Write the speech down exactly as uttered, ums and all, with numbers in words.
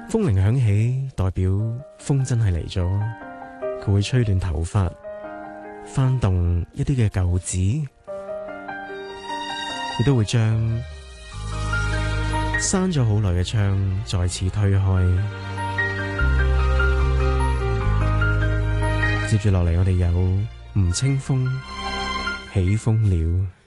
風鈴響起，代表風真係嚟咗，佢會吹亂頭髮，翻動一啲嘅舊紙，亦都會將閂咗好耐嘅窗再次推開。接住落嚟，我哋有吳青峰，起風了。